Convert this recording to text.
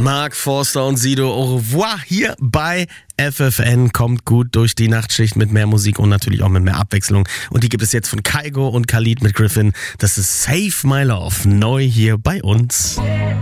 Mark Forster und Sido, au revoir hier bei FFN. Kommt gut durch die Nachtschicht mit mehr Musik und natürlich auch mit mehr Abwechslung. Und die gibt es jetzt von Kygo und Khalid mit Griffin. Das ist Save My Love, neu hier bei uns.